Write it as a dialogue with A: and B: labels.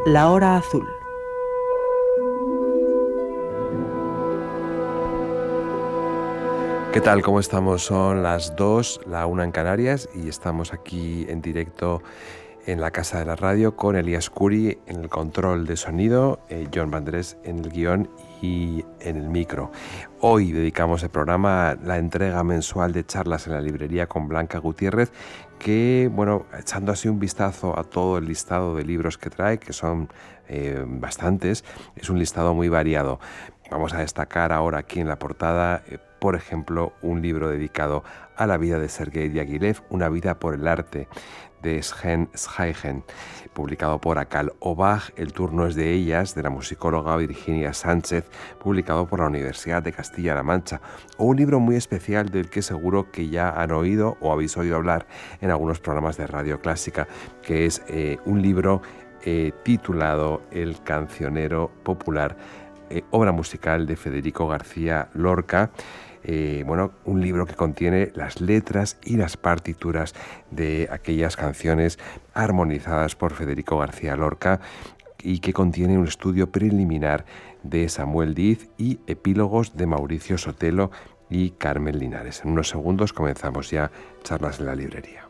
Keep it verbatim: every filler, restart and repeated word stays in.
A: La Hora Azul.
B: ¿Qué tal? ¿Cómo estamos? Son las dos, la una en Canarias, y estamos aquí en directo en la Casa de la Radio con Elías Curi en el control de sonido, eh, John Vandrés en el guión y en el micro. Hoy dedicamos el programa a la entrega mensual de charlas en la librería con Blanca Gutiérrez, que, bueno, echando así un vistazo a todo el listado de libros que trae, que son eh, bastantes, es un listado muy variado. Vamos a destacar ahora aquí en la portada, eh, por ejemplo, un libro dedicado a la vida de Sergei Diaghilev, Una vida por el arte, de Sven Schaigen, publicado por Akal Obaj. El turno es de ellas, de la musicóloga Virginia Sánchez, publicado por la Universidad de Castilla-La Mancha. O un libro muy especial del que seguro que ya han oído o habéis oído hablar en algunos programas de radio clásica, que es eh, un libro eh, titulado El cancionero popular, eh, obra musical de Federico García Lorca. Eh, bueno, un libro que contiene las letras y las partituras de aquellas canciones armonizadas por Federico García Lorca, y que contiene un estudio preliminar de Samuel Diz y epílogos de Mauricio Sotelo y Carmen Linares. En unos segundos comenzamos ya charlas en la librería.